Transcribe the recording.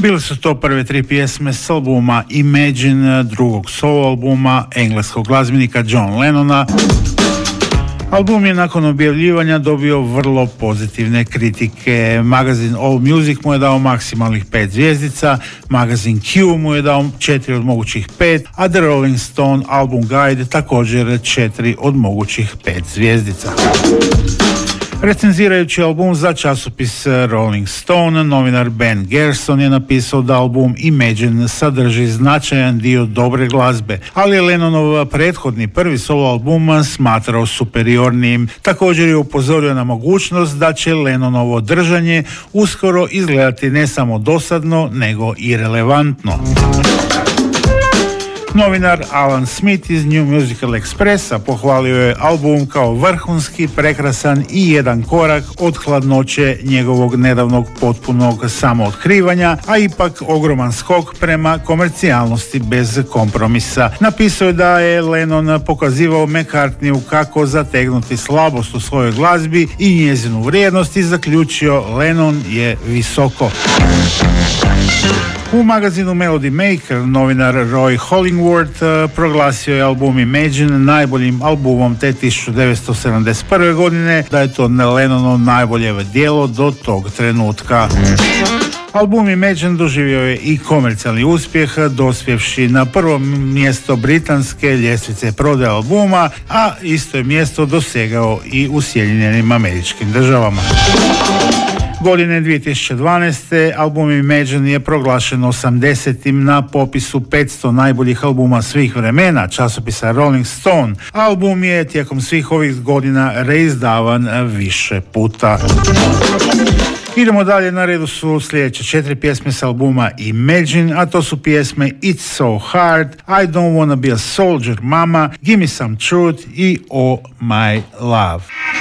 Bili su to prve 3 pjesme s albuma Imagine, drugog solo albuma engleskog glazbenika John Lennona. Album je nakon objavljivanja dobio vrlo pozitivne kritike. Magazin All Music mu je dao maksimalnih 5 zvjezdica, magazin Q mu je dao 4 od mogućih 5, a The Rolling Stone Album Guide također 4 od mogućih 5 zvjezdica. Recenzirajući album za časopis Rolling Stone, novinar Ben Gerson je napisao da album Imagine sadrži značajan dio dobre glazbe, ali je Lennonov prethodni prvi solo album smatrao superiornijim. Također je upozorio na mogućnost da će Lennonovo držanje uskoro izgledati ne samo dosadno, nego i relevantno. Novinar Alan Smith iz New Musical Expressa pohvalio je album kao vrhunski, prekrasan i jedan korak od hladnoće njegovog nedavnog potpunog samootkrivanja, a ipak ogroman skok prema komercijalnosti bez kompromisa. Napisao je da je Lennon pokazivao McCartneyu kako zategnuti slabost u svojoj glazbi i njezinu vrijednost i zaključio: Lennon je visoko. U magazinu Melody Maker novinar Roy Hollingworth proglasio je album Imagine najboljim albumom te 1971. godine, da je to Lennonovo najbolje djelo do tog trenutka. Album Imagine doživio je i komercijalni uspjeh, dospjevši na prvo mjesto britanske ljestvice prodaje albuma, a isto je mjesto dosegao i u Sjedinjenim Američkim Državama. Godine 2012. album Imagine je proglašen 80. na popisu 500 najboljih albuma svih vremena časopisa Rolling Stone. Album je tijekom svih ovih godina reizdavan više puta. Idemo dalje, na redu su sljedeće 4 pjesme s albuma Imagine, a to su pjesme It's So Hard, I Don't Wanna Be a Soldier Mama, Give Me Some Truth i Oh My Love.